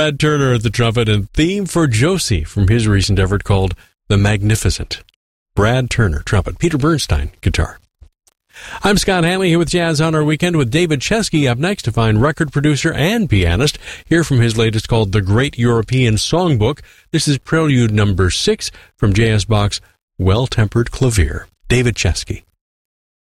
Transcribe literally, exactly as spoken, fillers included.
Brad Turner at the trumpet, and theme for Josie from his recent effort called The Magnificent. Brad Turner, trumpet. Peter Bernstein, guitar. I'm Scott Hanley here with Jazz on Our Weekend with David Chesky up next, to find record producer and pianist. Hear from his latest called The Great European Songbook. This is Prelude number six from J S Bach's Well-Tempered Clavier. David Chesky.